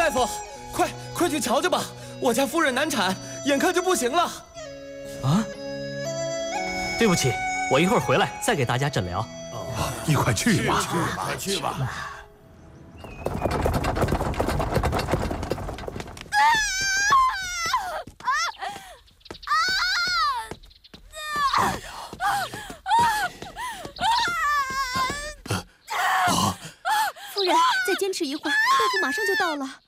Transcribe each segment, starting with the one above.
大夫，快去瞧瞧吧！我家夫人难产，眼看就不行了。 啊！对不起，我一会儿回来再给大家诊疗。 你快去吧， 快去吧。 夫人，再坚持一会儿，大夫马上就到了。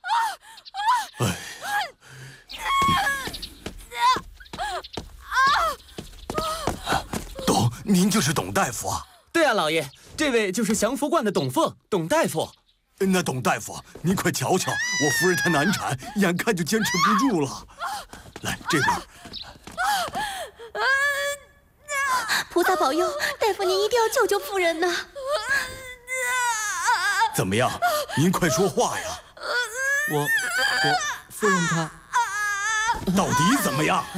您就是董大夫啊？ 对啊，老爷，这位就是祥福观的董凤，董大夫。 那董大夫，您快瞧瞧，我夫人她难产，眼看就坚持不住了。来，这边。 菩萨保佑，大夫您一定要救救夫人呐！ 怎么样？您快说话呀！ 我夫人她到底怎么样？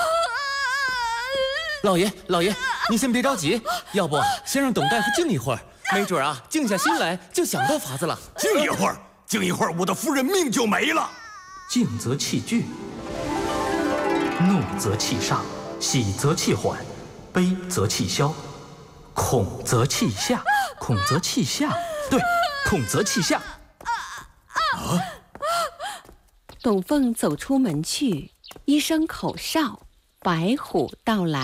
老爷，您先别着急，要不先让董大夫静一会儿，没准啊，静下心来就想到法子了。 静一会儿，我的夫人命就没了。 静则气聚，怒则气上，喜则气缓，悲则气消，恐则气下，对，恐则气下。 董凤走出门去，一声口哨，白虎到来。